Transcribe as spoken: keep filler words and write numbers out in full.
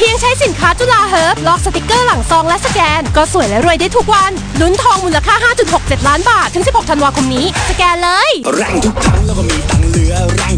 พียงใช้สินค้าจุฬาเฮิร์บลอกสติกเกอร์หลังซองและสแกนก็สวยและรวยได้ทุกวันลุ้นทองมูลค่า ห้าจุดหกเจ็ด ล้านบาทถึงสิบหกธันวาคมนี้สแกนเลยแรงทุกครั้งแล้วก็มีตังเหลือแรง